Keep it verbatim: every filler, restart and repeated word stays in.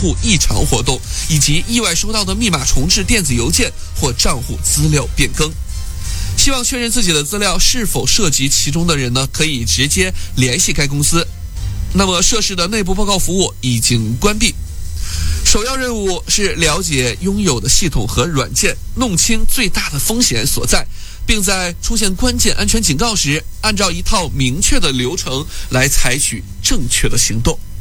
户异常活动，以及意外收到的密码重置电子邮件或账户资料变更。希望确认自己的资料是否涉及其中的人呢，可以直接联系该公司。那么涉事的内部报告服务已经关闭。首要任务是了解拥有的系统和软件，弄清最大的风险所在，并在出现关键安全警告时，按照一套明确的流程来采取正确的行动。